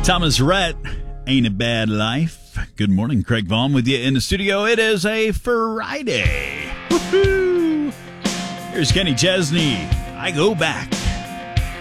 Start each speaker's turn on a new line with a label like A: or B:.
A: Thomas Rhett, Ain't a Bad Life. Good morning, Craig Vaughn with you in the studio. It is a Friday. Woohoo! Here's Kenny Chesney. I go back.